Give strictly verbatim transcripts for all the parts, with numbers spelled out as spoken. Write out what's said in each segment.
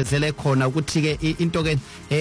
avezele khona ukuthi ke into ke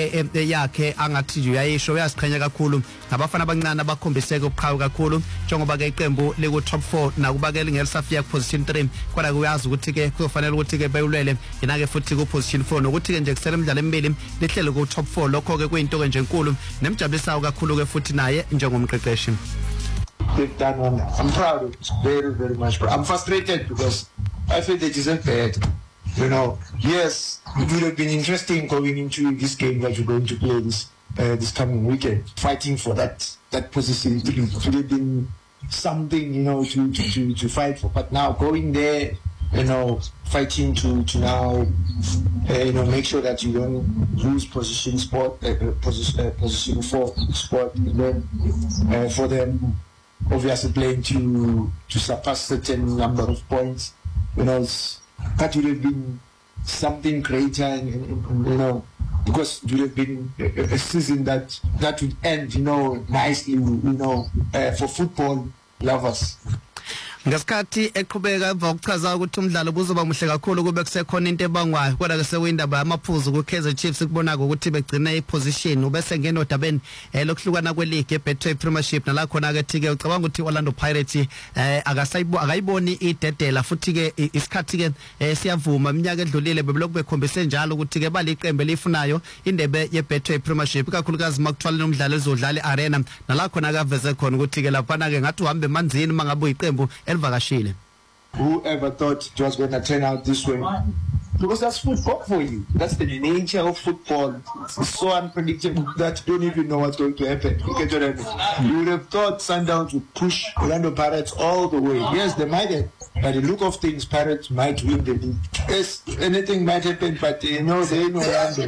yakhe angathi nje uyayisho uyasiqhenya kakhulu ngabafana abancane abakhombiseke ubuqhawe kakhulu njengoba ke iqembu leku top four nakuba ke lingelisafika ku position three kodwa kuyazi ukuthi ke kuzofanele ukuthi ke bayulwele yena ke futhi ku position four nokuthi ke nje kusele imidlalo emibili lihlele ku top four lokho ke kuyinto ke nje enkulu nemjabulisayo kakhulu ke futhi naye njengomqeqeshi. They've done one. I'm proud of it, very, very much proud. I'm frustrated because I feel they deserve better. You know, yes, it would have been interesting going into this game that you're going to play this uh, this coming weekend, fighting for that that position. It would have been something, you know, to, to, to, to fight for. But now going there, you know, fighting to, to now, uh, you know, make sure that you don't lose position spot, uh, position, uh, position four spot, and then uh, for them, obviously playing to to surpass certain number of points, you know, that would have been something greater, and, and, and, you know, because it would have been a, a season that that would end, you know, nicely, you know, uh, for football lovers. Ngasikhathi eqhubeka emva kokuchaza ukuthi umdlalo buzoba muhle kakhulu kube kusekhona into ebangwayo kodwa ke sewindaba yamaphuzu ku Kaizer Chiefs kubona ukuthi begcina iposition ubese ngeno odabeni lokuhlukana kweleague eBetway Premiership nala khona ke thike ucabanga ukuthi Orlando Pirates eh akasayibo akayiboni idedela futhi ke isikhathi ke siyavuma iminyaka edlulile bebelokhu bekhombise njalo ukuthi ke baliqembe lifunayo indebe yeBetway Premiership kakhulukazi makuthwala umdlalo ezodlala eArena nala khona kaveze khona ukuthi ke lapha ke ngathi uhambe emanzini mangabe uyiqembu elvakashile. Whoever thought it was going to turn out this way? Because that's football for you. That's the nature of football. It's so unpredictable that you don't even know what's going to happen. You get what I mean? You would have thought Sundowns would push Orlando Pirates all the way. Yes, they might have. By the look of things, Pirates might win the league. Yes, anything might happen, but you know, they know Orlando.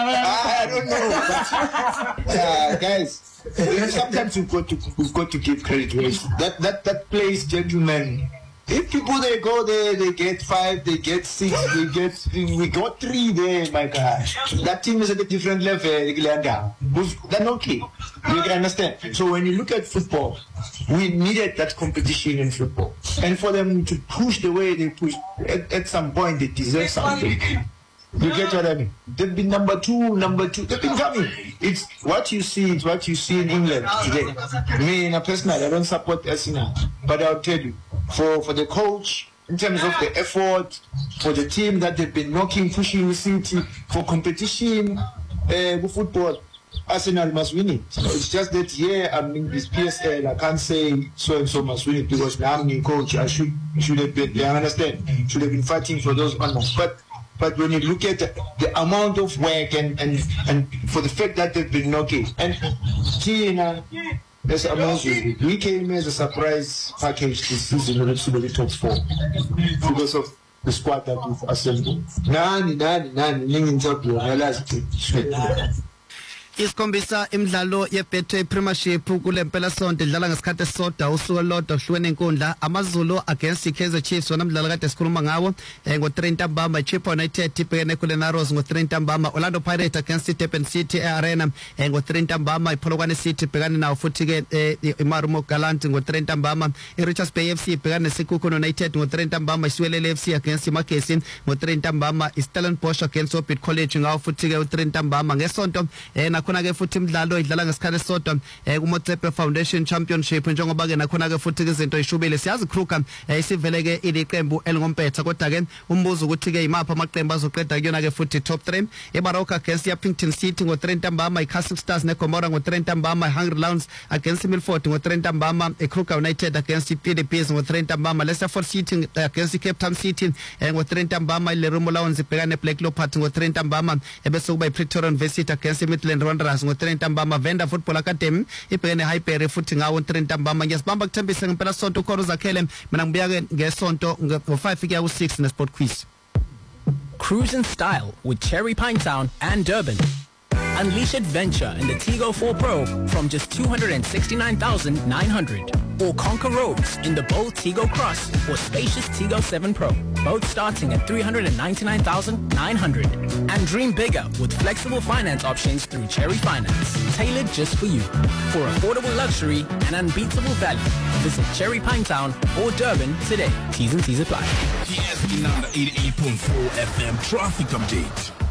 I don't know. But, uh, guys, sometimes we've got to, we've got to give credit to it. That, that, that place, gentlemen. If people they go there, they get five, they get six, they get we got three there, my God. That team is at a different level. They're not okay. You can understand. So when you look at football, we needed that competition in football. And for them to push the way they push, at, at some point they deserve something. You get what I mean? They've been number two, number two. They've been coming. It's what you see. It's what you see in England today. Me, in a personal, I don't support Arsenal, but I'll tell you, for for the coach, in terms of the effort, for the team that they've been knocking, pushing City for competition, uh, with football, Arsenal must win it. So it's just that yeah, I'm in this P S L. I can't say so and so must win it because now I'm the coach. I should should have been. I understand. Should have been fighting for those honors, but. But when you look at the, the amount of work and, and, and for the fact that they've been knocking, and Tina, that's amazing. We came as a surprise package this season to the top four because of the squad that we've assembled. Nani, nani, nani, nini ntapu, realized it. Isikhombisa imidlalo yeBetway Premiership kule mpela sonto idlala ngesikhathi esisodwa usuku olodwa kuhlwene inkundla amaZulu against iKaizer Chiefs wona umdlalo kade sikhuluma ngawo ngo three ntambama Chippa United ibhekene kule Narrows ngo three ntambama Orlando Pirates against Durban City eArena ngo three ntambama iPolokwane City ibhekane nawo futhi ke iMarumo Gallant ngo three ntambama iRichards Bay F C ibhekane neSekhukhune United ngo three ntambama iSiwelele F C against iMagesi ngo three ntambama iStellenbosch against Orbit College ngawo futhi ke u three ntambama ngesonto na khona ke futhi imidlalo idlala ngesikhathi sodwa kuMotsepe Foundation Championship njengoba ke nakhona ke futhi izinto ishubile siyazi Kruger isivele ke iliqembu elingompetha kodwa ke umbuzo ukuthi ke imapha amaqembu azoqeda kuyona ke futhi top three eBaroka against Yappington City ngo three ntambama iCastle Stars neGomora ngo three ntambama iHungry Lions against Milford ngo three ntambama iKruger United against P D Ps ngo three ntambama Leicester City against Cape Town City ngo three ntambama iLerumo Lions ibhekane Black Leopards ngo three ntambama ebese kuba iPretoria University against Midland Wanderers ngo three ntambama Venda Football Academy ibhekene Highbury futhi ngawo three ntambama ngiyasibamba kuthembise ngempela sonto khona uzakhele mina ngibuya ke ngesonto ngo five kuya ku six neSport Quiz. Cruise in style with Cherry Pinetown and Durban. Unleash adventure in the Tigo four Pro from just two hundred sixty-nine thousand nine hundred. Or conquer roads in the bold Tigo Cross or spacious Tigo seven Pro, both starting at three hundred ninety-nine thousand nine hundred. And dream bigger with flexible finance options through Cherry Finance, tailored just for you. For affordable luxury and unbeatable value, visit Cherry Pinetown or Durban today. T's and C's apply. T S B number eighty-eight point four F M traffic update.